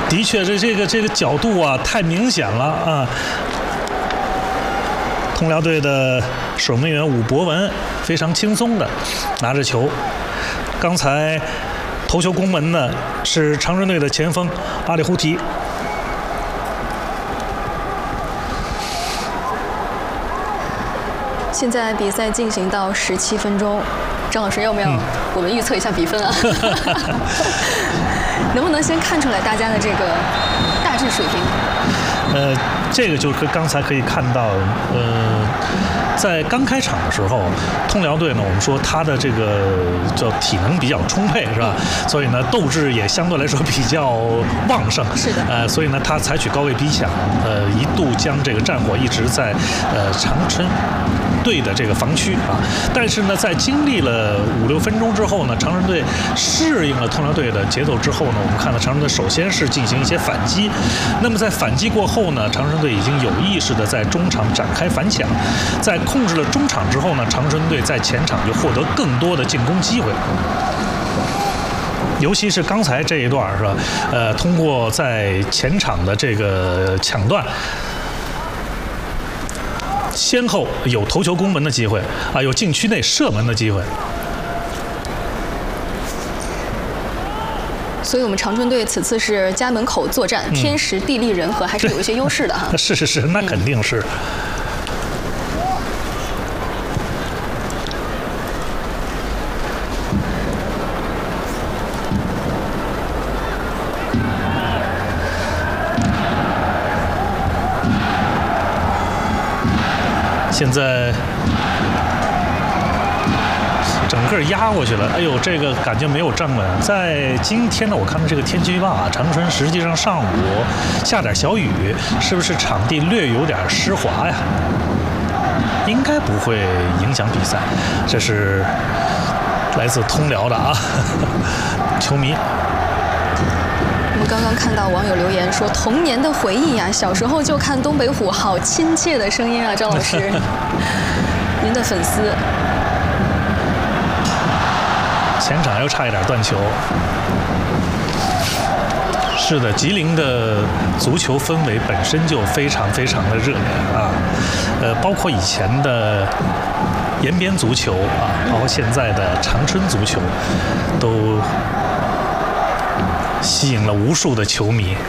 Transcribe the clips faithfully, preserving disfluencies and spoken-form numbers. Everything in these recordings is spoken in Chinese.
的确，这这个这个角度啊，太明显了啊！通辽队的守门员武博文非常轻松的拿着球。刚才头球攻门呢是长春队的前锋阿里胡提。 现在比赛进行到十七分钟，张老师要不要我们预测一下比分啊？能不能先看出来大家的这个大致水平？ 呃，这个就是刚才可以看到，呃，在刚开场的时候，通辽队呢，我们说他的这个叫体能比较充沛，是吧？所以呢，斗志也相对来说比较旺盛。 是的。 呃，所以呢，他采取高位逼抢，呃，一度将这个战火一直在呃长春队的这个防区啊。但是呢，在经历了五六分钟之后呢，长春队适应了通辽队的节奏之后呢，我们看到长春队首先是进行一些反击。那么在反击过后呢，长春队已经有意识的在中场展开反抢，在控制了中场之后呢，长春队在前场就获得更多的进攻机会。尤其是刚才这一段是吧？呃，通过在前场的这个抢断，先后有头球攻门的机会啊，有禁区内射门的机会。 所以我们长春队此次是家门口作战，嗯、天时地利人和还是有一些优势的哈。 是是是，那肯定是。现在整个压过去了，哎呦，这个感觉没有站稳。在今天呢，我看到这个天气预报啊，长春实际上上午下点小雨，是不是场地略有点湿滑呀？应该不会影响比赛。这是来自通辽的啊球迷。 我们刚刚看到网友留言说，童年的回忆呀、啊，小时候就看东北虎，好亲切的声音啊，张老师，您的粉丝。 前场又差一点断球。是的，吉林的足球氛围本身就非常非常的热烈啊，呃，包括以前的延边足球啊，包括现在的长春足球，都吸引了无数的球迷。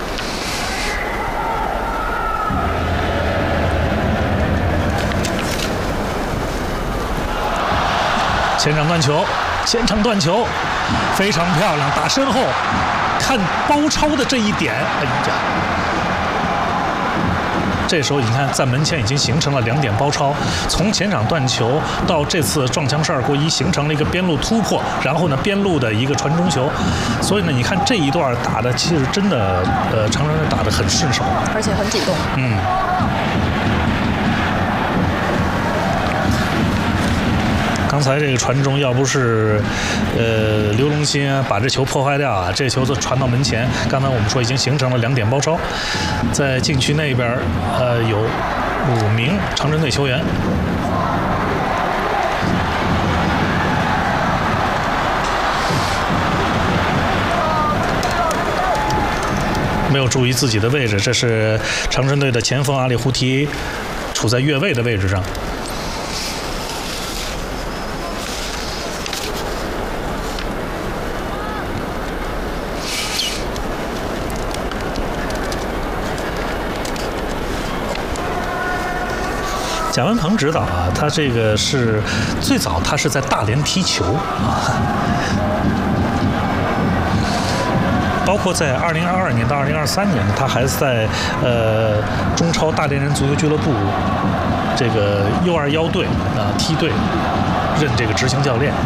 前场断球，前场断球，非常漂亮，打身后，看包抄的这一点，哎呀，这时候你看在门前已经形成了两点包抄，从前场断球到这次撞墙十二过一，形成了一个边路突破，然后呢边路的一个传中球，所以呢你看这一段打的其实真的呃长春队打得很顺手， 而且很主动。 嗯。刚才这个传中要不是，呃，刘龙鑫把这球破坏掉啊，这球就传到门前。刚才我们说已经形成了两点包抄，在禁区那边，呃，有五名长春队球员。没有注意自己的位置，这是长春队的前锋阿里胡提，处在越位的位置上。贾文鹏指导啊，他这个是最早他是在大连踢球啊，包括在二零二二年到二零二三年，他还是在呃中超大连人足球俱乐部这个 U 二幺队啊梯队任这个执行教练。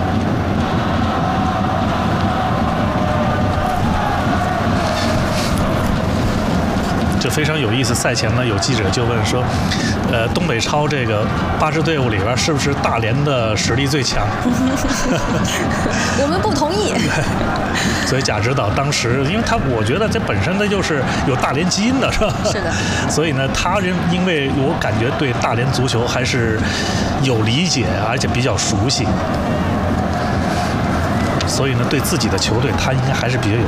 就非常有意思。赛前呢，有记者就问说，呃，东北超这个八支队伍里边，是不是大连的实力最强？ 我们不同意。 所以贾指导当时，因为他我觉得这本身他就是有大连基因的，是吧？ 是的。 所以呢，他人因为我感觉对大连足球还是有理解，而且比较熟悉，所以呢，对自己的球队他应该还是比较有